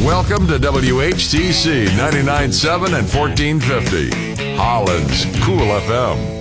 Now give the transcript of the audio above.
Welcome to WHTC 99.7 and 1450, Holland's Cool FM.